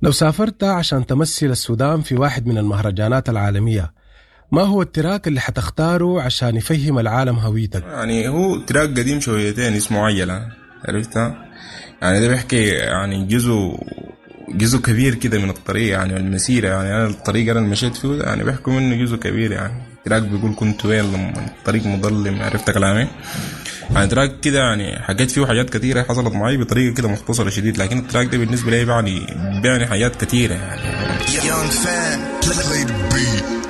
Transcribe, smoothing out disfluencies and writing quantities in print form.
لو سافرت عشان تمثل السودان في واحد من المهرجانات العالمية، ما هو التراك اللي حتختاره عشان يفهم العالم هويتك؟ يعني هو تراك قديم شويتين اسمه عيلة، عرفتها؟ يعني ده بيحكي يعني جزء كبير كده من الطريق، يعني المسيرة، يعني أنا الطريق أنا مشيت فيه ده يعني بيحكوا منه جزء كبير. يعني تراك بيقول كنت وين لما الطريق مظلم، عرفت كلامي؟ يعني تراك كده يعني حكيت فيه حاجات كتيرة حصلت معي بطريقة كده مختصرة شديد، لكن التراك ده بالنسبة لي يعني حاجات كتيرة يعني.